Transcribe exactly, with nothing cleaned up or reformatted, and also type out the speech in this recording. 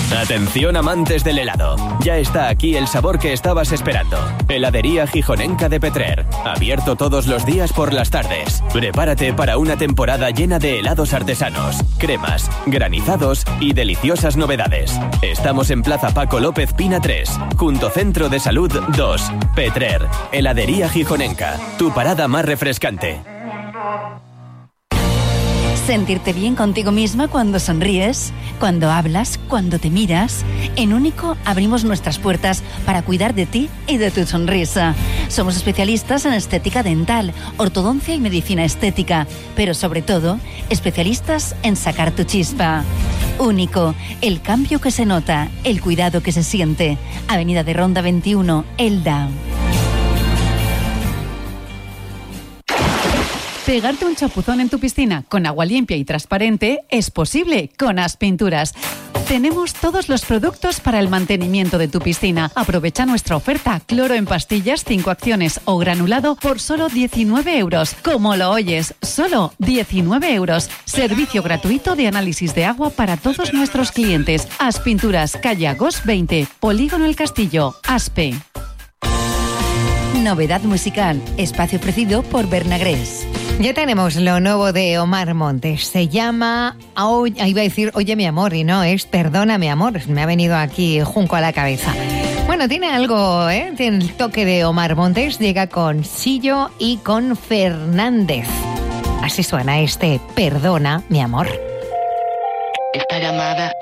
Atención amantes del helado, ya está aquí el sabor que estabas esperando. Heladería Gijonenca de Petrer, abierto todos los días por las tardes. Prepárate para una temporada llena de helados artesanos, cremas, granizados y deliciosas novedades. Estamos en Plaza Paco López Pina tres, junto Centro de Salud dos. Petrer, Heladería Gijonenca, tu parada más refrescante. Sentirte bien contigo misma cuando sonríes, cuando hablas, cuando te miras. En Único abrimos nuestras puertas para cuidar de ti y de tu sonrisa. Somos especialistas en estética dental, ortodoncia y medicina estética, pero sobre todo, especialistas en sacar tu chispa. Único, el cambio que se nota, el cuidado que se siente. Avenida de Ronda veintiuno, Elda. Pegarte un chapuzón en tu piscina con agua limpia y transparente es posible con Aspinturas. Tenemos todos los productos para el mantenimiento de tu piscina. Aprovecha nuestra oferta cloro en pastillas, cinco acciones o granulado por solo diecinueve euros. Como lo oyes, solo diecinueve euros. Servicio gratuito de análisis de agua para todos nuestros clientes. Aspinturas, calle Agos veinte, Polígono El Castillo, Aspe. Novedad musical, espacio ofrecido por Bernagrés. Ya tenemos lo nuevo de Omar Montes. Se llama, oh, iba a decir, oye mi amor, y no, es Perdona mi amor. Me ha venido aquí junco a la cabeza. Bueno, tiene algo, ¿eh? Tiene el toque de Omar Montes. Llega con Sillo y con Fernández. Así suena este Perdona mi amor. Esta llamada